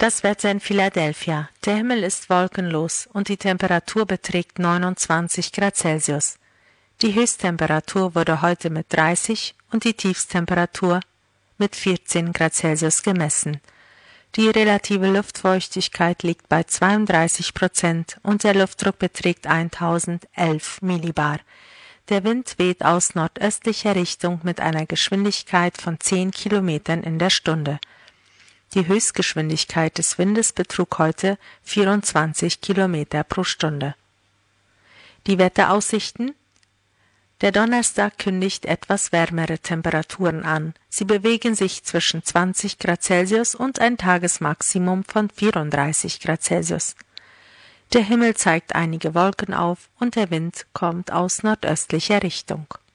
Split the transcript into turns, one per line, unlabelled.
Das Wetter in Philadelphia. Der Himmel ist wolkenlos und die Temperatur beträgt 29 Grad Celsius. Die Höchsttemperatur wurde heute mit 30 und die Tiefsttemperatur mit 14 Grad Celsius gemessen. Die relative Luftfeuchtigkeit liegt bei 32% und der Luftdruck beträgt 1011 Millibar. Der Wind weht aus nordöstlicher Richtung mit einer Geschwindigkeit von 10 Kilometern in der Stunde. Die Höchstgeschwindigkeit des Windes betrug heute 24 Kilometer pro Stunde. Die Wetteraussichten: Der Donnerstag kündigt etwas wärmere Temperaturen an. Sie bewegen sich zwischen 20 Grad Celsius und ein Tagesmaximum von 34 Grad Celsius. Der Himmel zeigt einige Wolken auf und der Wind kommt aus nordöstlicher Richtung.